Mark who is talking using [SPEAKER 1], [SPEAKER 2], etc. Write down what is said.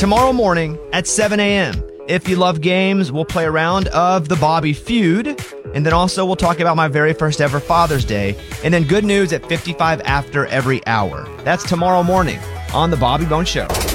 [SPEAKER 1] tomorrow morning at 7 a.m. If you love games, we'll play a round of the Bobby Feud. And then also we'll talk about my very first ever Father's Day. And then good news at 55 after every hour. That's tomorrow morning on The Bobby Bones Show.